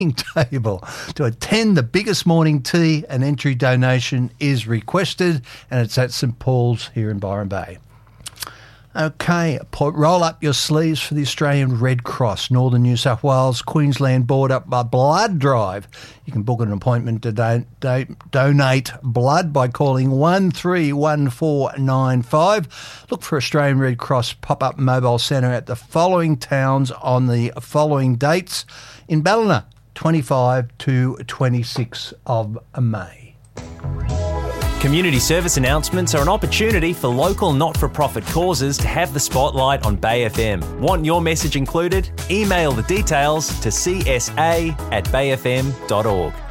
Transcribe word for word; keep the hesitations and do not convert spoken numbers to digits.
table. To attend the biggest morning tea, an entry donation is requested, and it's at St Paul's here in Byron Bay. Okay, roll up your sleeves for the Australian Red Cross, Northern New South Wales, Queensland Border Blood Drive. You can book an appointment to do- do- donate blood by calling one three one four nine five. Look for Australian Red Cross pop-up mobile centre at the following towns on the following dates. In Ballina, twenty-five to twenty-six of May. Community service announcements are an opportunity for local not-for-profit causes to have the spotlight on Bay F M. Want your message included? Email the details to c s a at bay f m dot org.